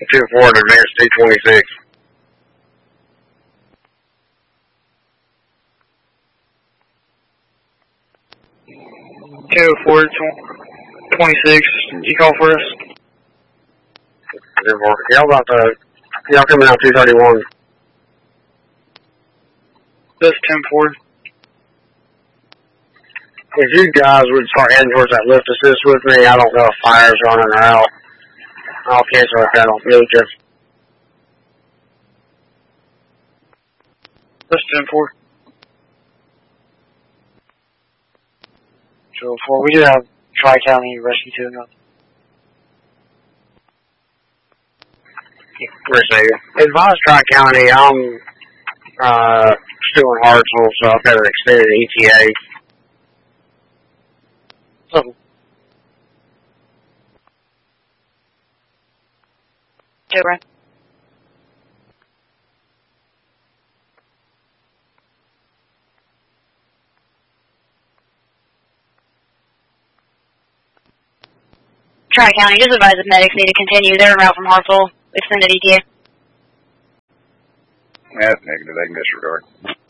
2-4 to advance 226. 2-4, 26. You call for us? 2-4. Y'all coming out 231. That's 10-4. If you guys would start heading towards that lift assist with me, I don't know if fire's running or out. I'll cancel if I don't need you. That's 10-4. 2-4. We do have Tri-County Rescue 2 now. Appreciate it. Advise Tri-County, I'm still in Hartsville, so I've got an extended ETA. Okay, Brian. Tri-County, just advise if medics need to continue. They're en route from Hartsville. Extended ETA. That's negative. They can disregard.